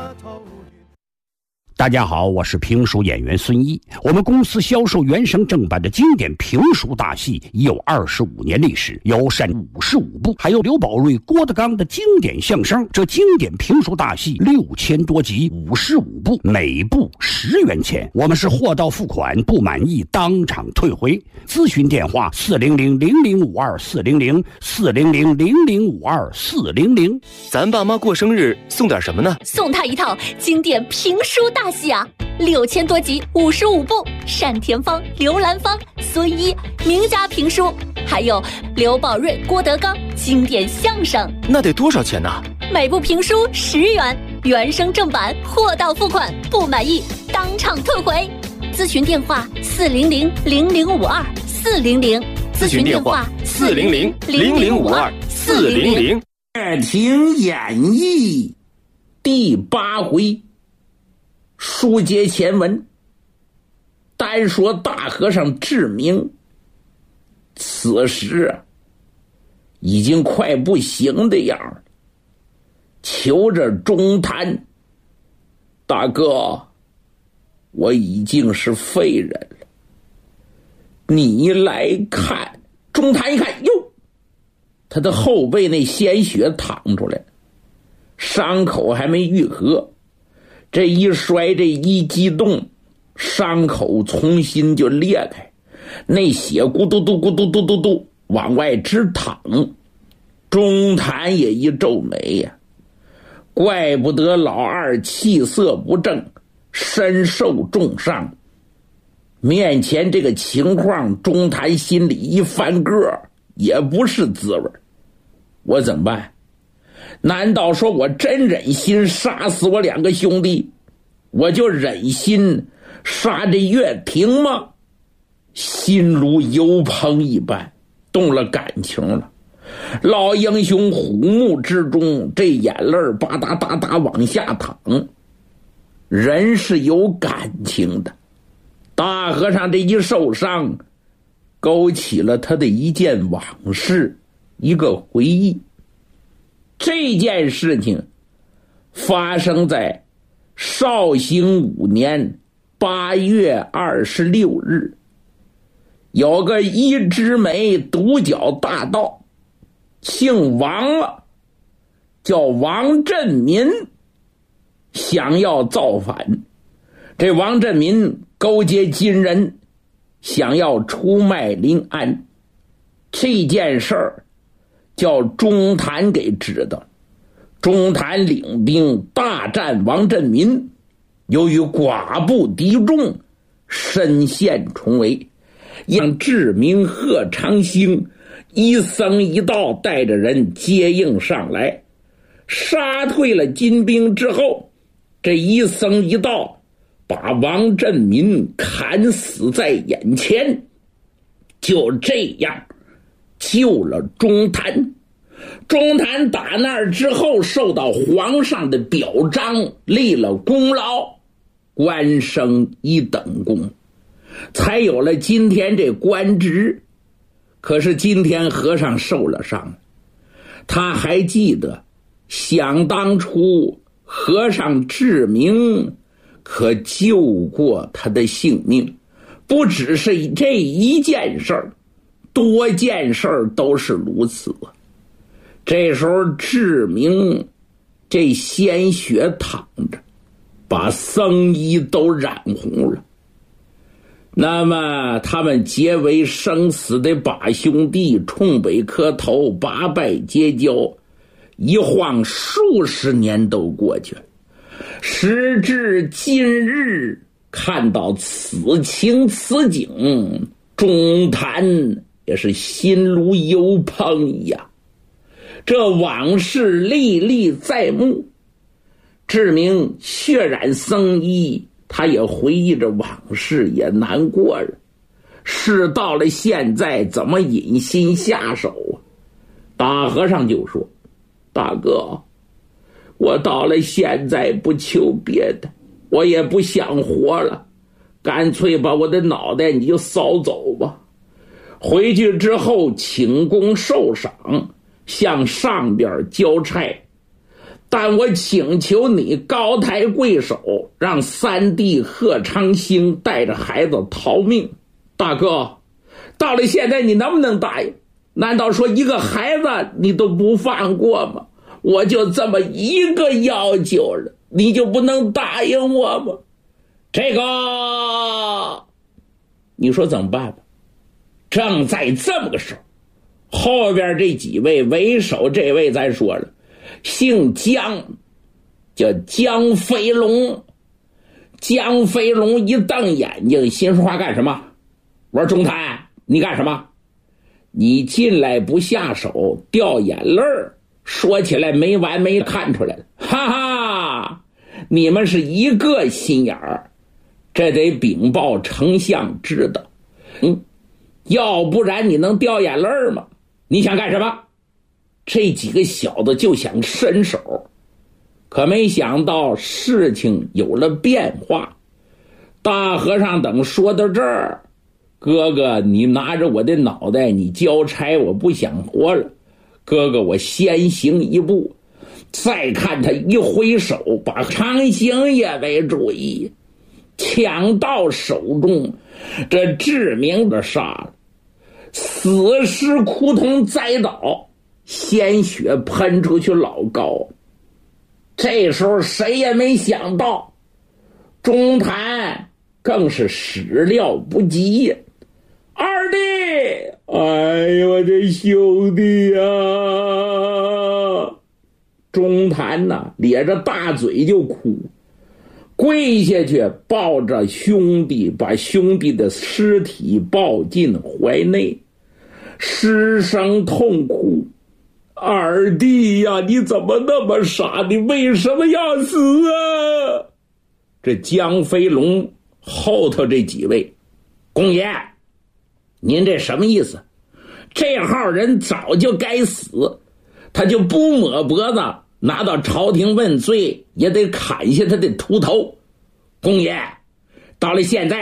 大家好，我是评书演员孙一。我们公司销售原声正版的经典评书大戏已有25年历史，有善55部，还有刘宝瑞、郭德纲的经典相声。这经典评书大戏6000多集，55部，每部10元钱。我们是货到付款，不满意当场退回。咨询电话400-0052-400，400-0052-400。 咱爸妈过生日送点什么呢？ 送他一套经典评书大戏啊，6000多集，55部，单田芳、刘兰芳、孙一名家评书，还有刘宝瑞、郭德纲经典相声。 那得多少钱呢？ 每部评书10元，原声正版，货到付款，不满意当场退回。咨询电话400-0052-400， 咨询电话400-0052-400。 乐亭演义第8回，书接前文。单说大和尚志明此时已经快不行的样了，求着中坛：大哥，我已经是废人了，你来看。中坛一看，哟，他的后背那鲜血淌出来，伤口还没愈合，这一摔，这一激动，伤口重新就裂开，那血咕嘟嘟咕嘟嘟嘟嘟往外直淌。中坛也一皱眉呀，怪不得老二气色不正，身受重伤。面前这个情况，中坛心里一翻个，也不是滋味。我怎么办？难道说我真忍心杀死我2个兄弟，我就忍心杀这乐亭吗？心如油烹一般，动了感情了。老英雄虎目之中，这眼泪吧嗒嗒嗒往下淌。人是有感情的，大和尚这一受伤，勾起了他的一件往事，一个回忆。这件事情发生在绍兴5年8月26日，有个一枝梅独角大盗，姓王了，叫王振民，想要造反。这王振民勾结金人，想要出卖临安。这件事儿叫中坛给知道，中坛领兵大战王振民，由于寡不敌众，身陷重围，让志明、贺长兴一僧一道带着人接应上来，杀退了金兵之后，这一僧一道把王振民砍死在眼前，就这样救了中坛。中坛打那儿之后，受到皇上的表彰，立了功劳，官升1等功，才有了今天这官职。可是今天和尚受了伤，他还记得想当初和尚志明可救过他的性命，不只是这一件事儿，多件事儿都是如此。这时候志明这鲜血淌着，把僧衣都染红了。那么他们结为生死的把兄弟，冲北磕头，八拜结交，一晃数十年都过去了。时至今日，看到此情此景，中坛也是心如油烹一样。这往事历历在目，志明血染僧衣，他也回忆着往事，也难过了。事到了现在，怎么忍心下手啊？大和尚就说：大哥，我到了现在不求别的，我也不想活了，干脆把我的脑袋你就扫走吧。回去之后请功受赏，向上边交差， 但我请求你高抬贵手，让三弟贺长兴带着孩子逃命。大哥，到了现在你能不能答应？难道说一个孩子你都不放过吗？我就这么一个要求了，你就不能答应我吗？这个你说怎么办吧？正在这么个时候，后边这几位为首，这位咱说了，姓姜，叫姜飞龙。姜飞龙一瞪眼睛，心说话干什么？我说中坛，你干什么？你进来不下手，掉眼泪儿，说起来没完没看出来了。哈哈，你们是一个心眼儿，这得禀报丞相知道。要不然你能掉眼泪吗？你想干什么？这几个小子就想伸手，可没想到事情有了变化。大和尚等说到这儿，哥哥，你拿着我的脑袋，你交差，我不想活了。哥哥，我先行一步。再看他一挥手，把长兴也为主意，抢到手中，这志明的杀了，死尸扑通栽倒，鲜血喷出去老高。这时候谁也没想到，中坛更是始料不及呀。二弟，哎呦我这兄弟呀！中坛呐，咧着大嘴就哭，跪下去抱着兄弟，把兄弟的尸体抱进怀内，失声痛哭。二弟呀，你怎么那么傻？你为什么要死啊？这姜飞龙后头这几位，公爷，您这什么意思？这号人早就该死，他就不抹脖子拿到朝廷问罪，也得砍下他的秃头。公爷，到了现在